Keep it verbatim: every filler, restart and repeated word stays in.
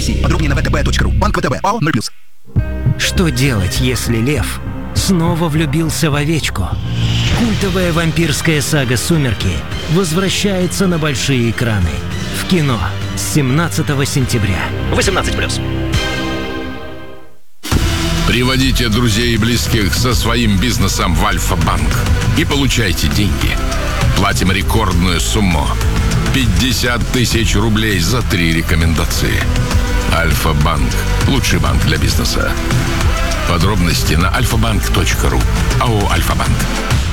России. Подробнее на вэ тэ бэ точка ру. Банк вэ тэ бэ. ПАО ноль плюс. Что делать, если лев снова влюбился в овечку? Культовая вампирская сага «Сумерки» возвращается на большие экраны. В кино с семнадцатого сентября. восемнадцать плюс. Приводите друзей и близких со своим бизнесом в Альфа-банк и получайте деньги. Платим рекордную сумму – пятьдесят тысяч рублей за три рекомендации. Альфа-банк – лучший банк для бизнеса. Подробности на альфа банк точка ру. АО «Альфа-банк».